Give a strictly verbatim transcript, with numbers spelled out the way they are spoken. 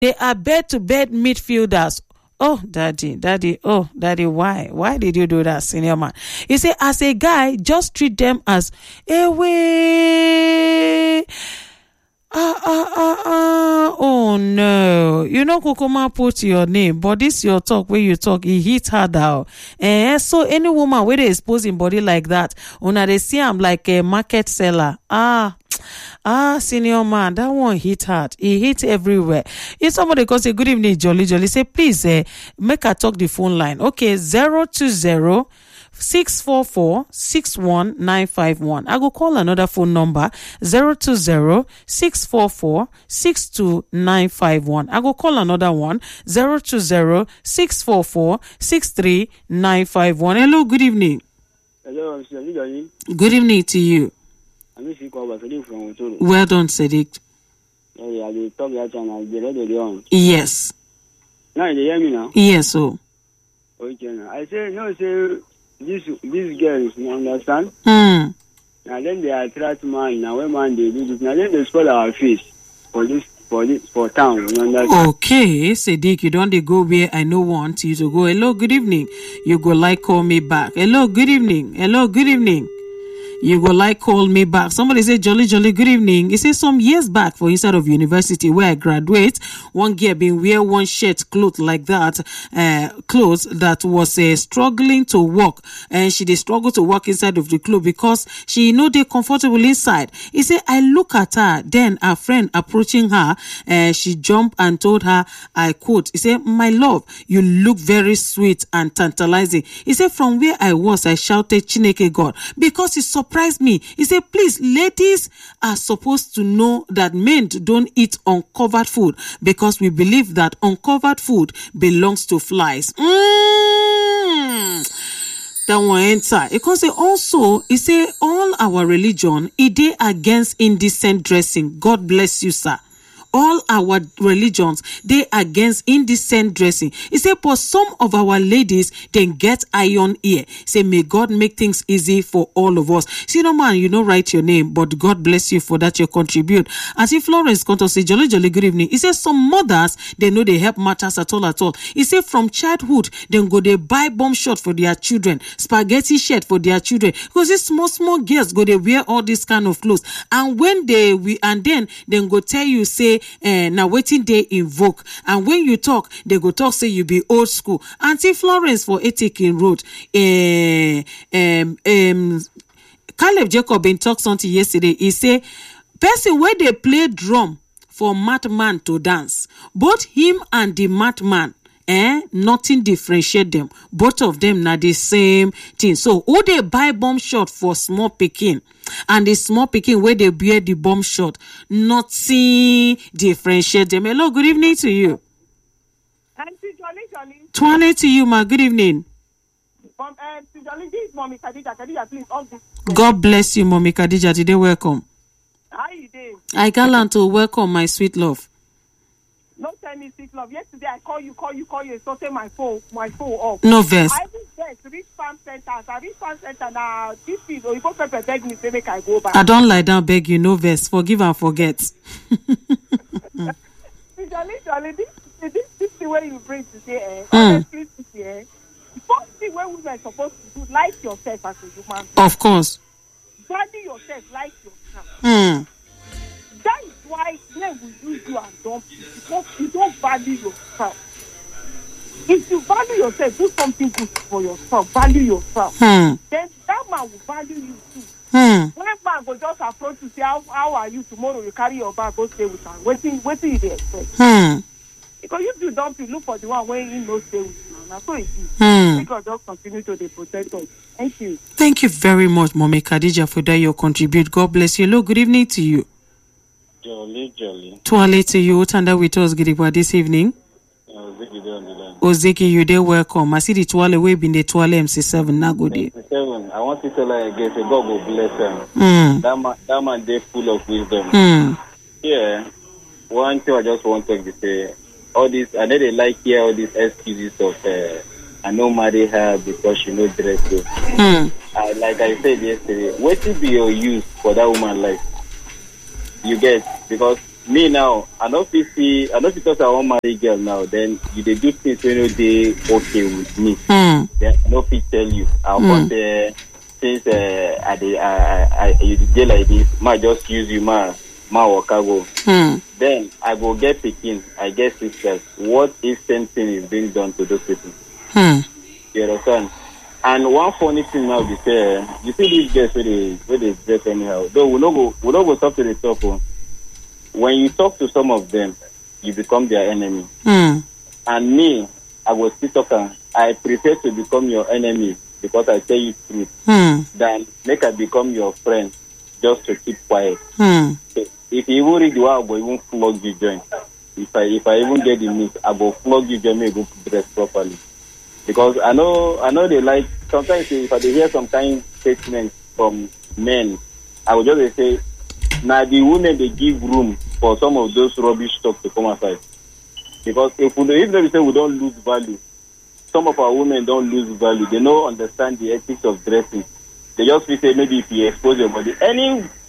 They are bed-to-bed midfielders. Oh, daddy, daddy, oh, daddy, why? Why did you do that, senior man? He said, as a guy, just treat them as a way. Ah, ah, ah, ah. Oh, no. You know, Kokoma put your name, but this your talk, where you talk, he hit her down. Eh, so any woman where they expose in body like that, una they see him like a market seller. Ah, Ah, senior man, that one hit hard. He hit everywhere. If somebody calls say, good evening, Jolly Jolly, say, please, eh, make her talk the phone line. Okay, zero two zero, six four four, six one nine five one. I go call another phone number, zero two zero, six four four, six two nine five one. I go call another one, zero two zero, six four four, six three nine five one. Hello, good evening. Hello, Mister Jolly. Good evening to you. Well done, Sadiq. Yes. Now you hear me now? Yes, so. Okay, now. I say, no, say, this, these girls, you understand? Mm. Now then they attract man, now when man they do this, now then they spoil our face for this, for this, for town, you understand? Okay, Sadiq, you don't they go where I no want you to go. Hello, good evening. You go like call me back. Hello, good evening. Hello, good evening. You go like call me back. Somebody say, Jolly, Jolly, good evening. He says some years back for inside of university where I graduate, one girl been wear one shirt cloth like that, uh, clothes that was uh, struggling to walk. And she did struggle to walk inside of the clothes because she know they comfortable inside. He said, I look at her, then a friend approaching her, uh, she jumped and told her, I quote, he said, my love, you look very sweet and tantalizing. He said, from where I was, I shouted, Chineke God, because it's so surprised me. He said, please, ladies are supposed to know that men don't eat uncovered food because we believe that uncovered food belongs to flies. Mm. That one enter. Because also, he say all our religion, it is against indecent dressing. God bless you, sir. All our religions, they against indecent dressing. He said, but some of our ladies, then get iron ear. Say, may God make things easy for all of us. See, no man, you know, write your name, but God bless you for that you contribute. As if Florence Conto say, Jolly, Jolly, good evening. He says, some mothers, they know they help matters at all, at all. He said, from childhood, then go they buy bomb shot for their children, spaghetti shirt for their children. Because these small, small girls go, they wear all this kind of clothes. And when they, we, and then, then go tell you, say, Uh, now waiting they invoke, and when you talk they go talk say you be old school. Auntie Florence for Etikin Road, uh, um, um, Caleb Jacob been talk something yesterday. He say person where they play drum for madman to dance, both him and the madman, eh, nothing differentiate them. Both of them na the same thing. So who they buy bomb shot for small picking, and the small picking where they bear the bomb shot, nothing differentiate them. Hello, good evening to you. Auntie Jolly Jolly. Twale to you, ma. Good evening. Um, uh, Jolly, this is Mommy Khadija. Khadija, please, all this. God bless you, Mommy Khadija. Today, welcome. How you doing? I gallant to welcome my sweet love. No tell me sweet love. Yesterday I call you, call you, call you, so take my phone, my phone off. No verse. I reach there to reach farm center. I reach farm center now. This is or you go pepper beg me say make I go back. I don't lie down, beg you, no verse. Forgive and forget. Jolly, Jolly, this, this, this the way you bring today, eh? Mm. Honestly, today, eh? The first thing when women are supposed to do, like yourself as a human. Of course. Value yourself, like yourself. Hmm. That is why men will use you and dump you because you don't value yourself. If you value yourself, do something good for yourself. Value yourself. Hmm. Then that man will value you too. Hmm. When man will just approach you, say, how, how are you tomorrow? You carry your bag, go stay with her. Waiting, waiting, you expect. Hmm. Because if you don't, you look for the one where you know stay with you. That's so it is. Hmm. Because just continue to protect us. Thank you. Thank you very much, Mommy Khadija, for that you contribute. God bless you. Hello, good evening to you. Jolly, Jolly. Twale to you. Tanda with us, Gidigwa, this evening. Ozeki, you there, welcome. I see the Twale way been the Twale M C seven. Now good day. Seven. I want to tell her again, say God will bless them. Mm. That man, that man, they full of wisdom. Mm. Yeah. One thing I just want to say, all this, I know they like here all these excuses of, uh, I know marry her because she no dress good. Mm. Uh, like I said yesterday, what will be your use for that woman life? You get, because me now, I don't feel see, I don't because I want marry girl now. Then you they do things when you they okay with me. Hmm. Then I don't feel tell you. I Mm. want uh, since uh, I the I I I you dey like this, ma just use you, ma ma waka go. Hmm. Then I go get picking. I get sisters. What if same thing is being done to those people? Hmm. You understand? And one funny thing now be say, uh, you see these girls where they where they dress anyhow. Though we don't go we don't go talk to the top. Oh. When you talk to some of them, you become their enemy. Hmm. And me, I was still talking. I prefer to become your enemy because I tell you truth Hmm. than make I become your friend just to keep quiet. Hmm. So if you even read the word, I go even flog you join. If I if I even get the meat, I go flog you join me go dress properly. Because I know I know they like sometimes if I dey hear some kind of statements from men, I would just say now the women they give room for some of those rubbish stuff to come aside. Because if we if they say we don't lose value, some of our women don't lose value. They don't understand the ethics of dressing. They just feel say maybe if you expose your body, any